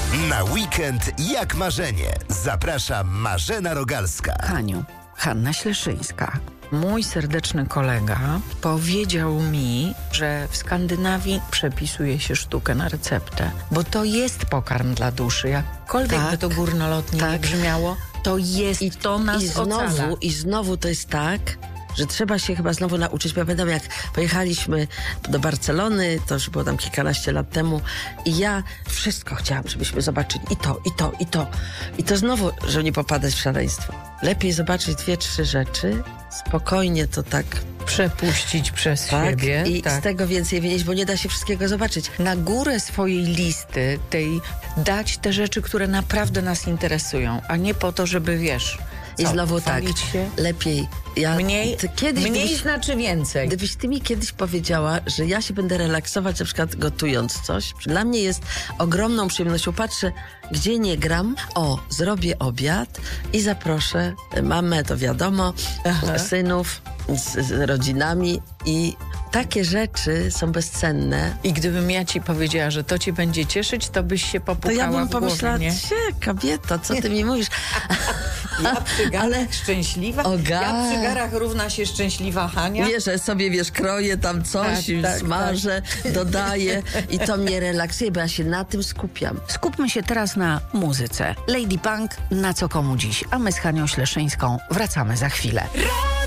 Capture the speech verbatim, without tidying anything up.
Na weekend jak marzenie. Zaprasza Marzena Rogalska. Haniu, Hanna Śleszyńska. Mój serdeczny kolega powiedział mi, że w Skandynawii przepisuje się sztukę na receptę, bo to jest pokarm dla duszy. Jakkolwiek Tak, by to górnolotnie tak. nie brzmiało, to jest I to nas I znowu, ocala. I znowu to jest tak, że trzeba się chyba znowu nauczyć. Pamiętam, jak pojechaliśmy do Barcelony, to już było tam kilkanaście lat temu, i ja wszystko chciałam, żebyśmy zobaczyli i to, i to, i to. I to znowu, żeby nie popadać w szaleństwo. Lepiej zobaczyć dwie, trzy rzeczy, spokojnie to tak, Przepuścić przez tak siebie. i tak. z tego więcej wynieść, bo nie da się wszystkiego zobaczyć. Na górę swojej listy tej dać te rzeczy, które naprawdę nas interesują, a nie po to, żeby, wiesz, I co, znowu tak, chwalić się. lepiej. Ja, Mniej, ty kiedyś mniej gdybyś- znaczy więcej. Gdybyś ty mi kiedyś powiedziała, że ja się będę relaksować na przykład gotując coś, dla mnie jest ogromną przyjemnością. Patrzę, gdzie nie gram, o, zrobię obiad i zaproszę mamę, to wiadomo, Aha. synów z, z rodzinami i takie rzeczy są bezcenne. I gdybym ja ci powiedziała, że to cię będzie cieszyć, to byś się To popukała ja bym w głowie, pomyślała, nie? cie, kobieto, co ty mi mówisz? Ja przy garach Ale- szczęśliwa, O, ja ga- przy garach równa się szczęśliwa Hania. Wiesz, że sobie, wiesz, kroję tam coś, Tak, tak, smażę, dodaję i to mnie relaksuje, bo ja się na tym skupiam. Skupmy się teraz na muzyce. Lady Punk, na co komu dziś, a my z Hanią Śleszyńską wracamy za chwilę.